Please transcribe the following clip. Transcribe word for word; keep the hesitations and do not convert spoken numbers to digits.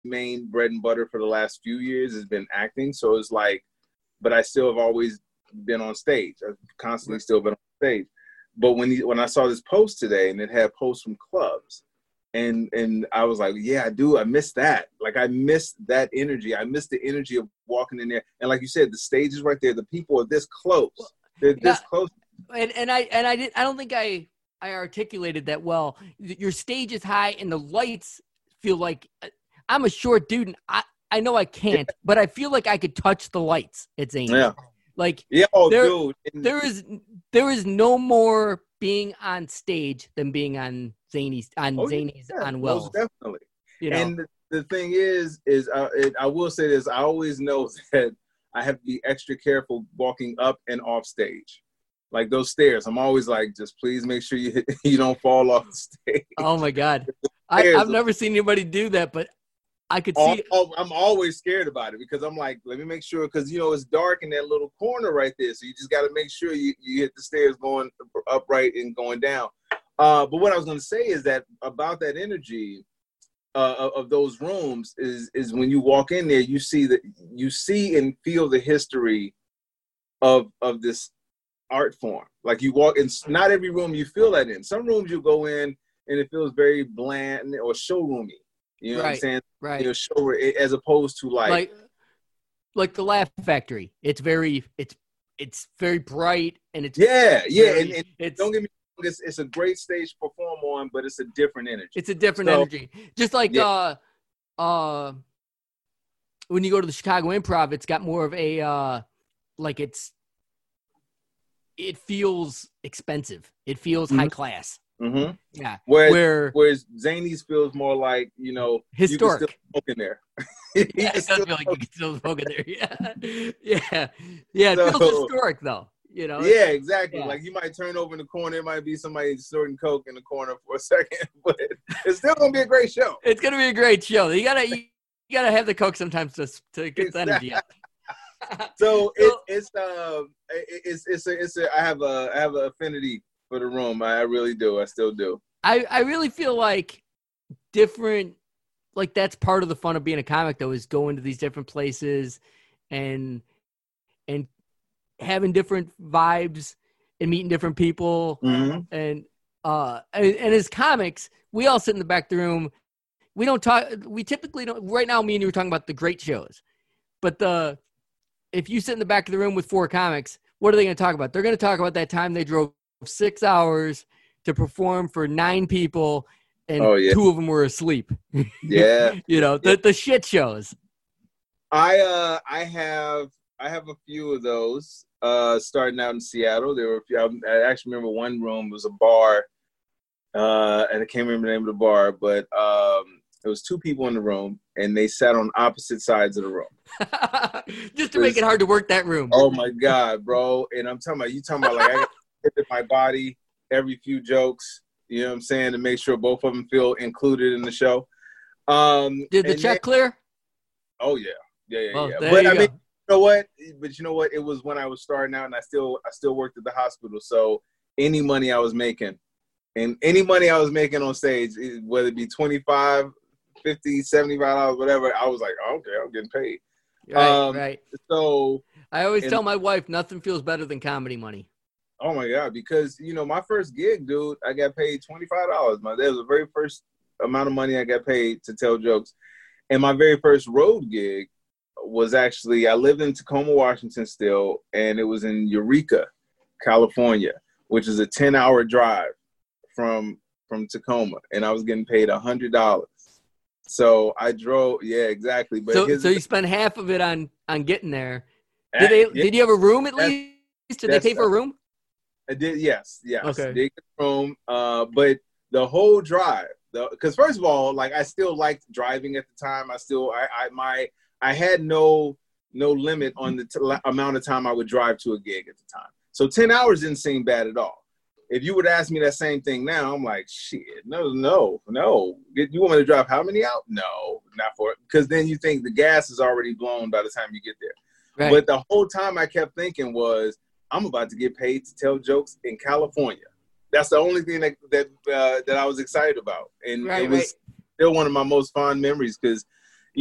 main bread and butter for the last few years has been acting. So it's like, but I still have always been on stage. I've constantly still been on stage. But when he, when I saw this post today and it had posts from clubs, and and I was like, yeah, I do. I miss that. Like I miss that energy. I miss the energy of walking in there. And like you said, the stage is right there. The people are this close. They're this yeah, close. And and I and I did. I don't think I I articulated that well. Your stage is high and the lights feel like I'm a short dude and I I know I can't, yeah. but I feel like I could touch the lights at Zany. Yeah. Like yeah, oh, there, dude. there is there is no more being on stage than being on Zany's on oh, Zany's yeah, on Wells. Most definitely. You know? And the, the thing is, is uh, it, I will say this: I always know that I have to be extra careful walking up and off stage, like those stairs. I'm always like, just please make sure you you don't fall off the stage. Oh my God, I, I've never seen anybody do that, but I could all, see. All, I'm always scared about it because I'm like, let me make sure, because you know it's dark in that little corner right there, so you just got to make sure you, you hit the stairs going upright and going down. Uh, but what I was going to say is that about that energy uh, of, of those rooms is is when you walk in there, you see that you see and feel the history of of this art form. Like you walk in, not every room you feel that in. Some rooms you go in and it feels very bland or showroomy. You know right, what I'm saying? Right. You know, show as opposed to like, like like the Laugh Factory. It's very it's it's very bright and it's yeah yeah. very, and, and it's, don't get me wrong, it's, it's a great stage to perform on, but it's a different energy. It's a different so, energy. Just like yeah. uh uh when you go to the Chicago Improv, it's got more of a uh like it's it feels expensive. It feels mm-hmm. high class. Mm-hmm. Yeah. Whereas, Where whereas Zany's feels more like, you know, historic. You can still smoke in there. Yeah, it does feel like you can still smoke in there. Yeah. Yeah. Yeah. It so, feels historic though. You know? Yeah, exactly. Yeah. Like you might turn over in the corner, it might be somebody snorting coke in the corner for a second, but it's still gonna be a great show. It's gonna be a great show. You gotta you, you gotta have the coke sometimes to to get exactly. the energy out. So it, it's um it, it's it's a, it's a I have a I have an affinity for the room. I really do. I still do. I, I really feel like different, like that's part of the fun of being a comic though, is going to these different places and, and having different vibes and meeting different people. Mm-hmm. And, uh, and, and as comics, we all sit in the back of the room. We don't talk, we typically don't, right now, me and you were talking about the great shows, but the, if you sit in the back of the room with four comics, what are they going to talk about? They're going to talk about that time they drove six hours to perform for nine people and oh, yeah. two of them were asleep. Yeah. You know, the, yeah. the shit shows. I, uh, I have, I have a few of those, uh, starting out in Seattle. There were a few, I, I actually remember one room was a bar, uh, and I can't remember the name of the bar, but, um, there was two people in the room and they sat on opposite sides of the room. Just to make it hard to work that room. Oh my God, bro. And I'm talking about, you talking about like, I got to hit my body every few jokes, you know what I'm saying, to make sure both of them feel included in the show. Um, Did the check then, clear? Oh yeah, yeah, yeah, well, yeah. But I go. mean, you know what? But you know what? It was when I was starting out, and I still, I still worked at the hospital. So any money I was making, and any money I was making on stage, whether it be twenty-five, fifty, seventy-five dollars, whatever, I was like, oh, okay, I'm getting paid. Right, um, right. So I always and, tell my wife, nothing feels better than comedy money. Oh my God, because you know my first gig, dude, I got paid twenty-five dollars. My that was the very first amount of money I got paid to tell jokes, and my very first road gig was actually I lived in Tacoma, Washington, still, and it was in Eureka, California, which is a ten-hour drive from from Tacoma, and I was getting paid a hundred dollars. So I drove, yeah, exactly. But so, so you spent half of it on on getting there. Did uh, they? Yeah, did you have a room at least? Did they pay for a room? I did, yes, yes. Okay. Did get a room, uh, but the whole drive, because first of all, like I still liked driving at the time. I still, I, I my, I had no no limit on the t- amount of time I would drive to a gig at the time. So ten hours didn't seem bad at all. If you would ask me that same thing now, I'm like, shit, no, no, no. You want me to drive how many out? No, not for it. Because then you think the gas is already blown by the time you get there. Right. But the whole time I kept thinking was, I'm about to get paid to tell jokes in California. That's the only thing that that uh, that I was excited about. And right, it was right. still one of my most fond memories because